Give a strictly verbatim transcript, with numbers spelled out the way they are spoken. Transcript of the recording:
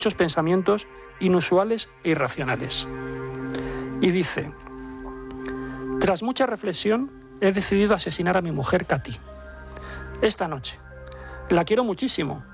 muchos pensamientos inusuales e irracionales. Y dice: tras mucha reflexión, he decidido asesinar a mi mujer Katy. Esta noche. La quiero muchísimo